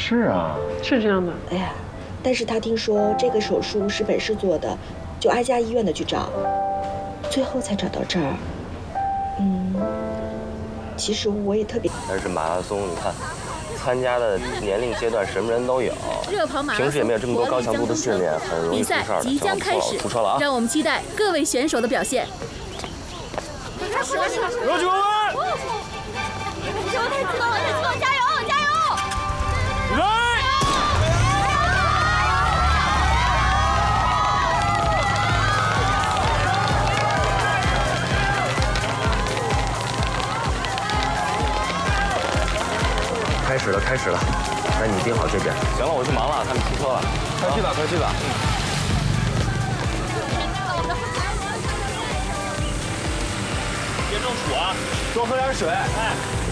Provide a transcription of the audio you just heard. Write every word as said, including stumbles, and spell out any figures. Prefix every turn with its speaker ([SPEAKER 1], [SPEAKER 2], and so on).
[SPEAKER 1] 是啊，
[SPEAKER 2] 是这样的。
[SPEAKER 3] 哎呀，但是他听说这个手术是本市做的，就挨家医院的去找，最后才找到这儿。嗯，其实我也特别。
[SPEAKER 4] 但是马拉松，你看，参加的年龄阶段什么人都有，
[SPEAKER 5] 热跑马拉松，
[SPEAKER 4] 平时也没有这么多高强度的训练，很容易出事儿的。
[SPEAKER 5] 比赛即将开始，
[SPEAKER 4] 出车了啊！
[SPEAKER 5] 让我们期待各位选手的表现。
[SPEAKER 6] 开始了，开始了！
[SPEAKER 7] 有请我们！
[SPEAKER 6] 太激动了，太激动了！加油，加油！
[SPEAKER 7] 来！
[SPEAKER 4] 开始了，开始了。那你盯好这边。行了，我去忙了，他们出车了。快去吧，快去吧。
[SPEAKER 7] 别中暑啊，多喝点水。哎。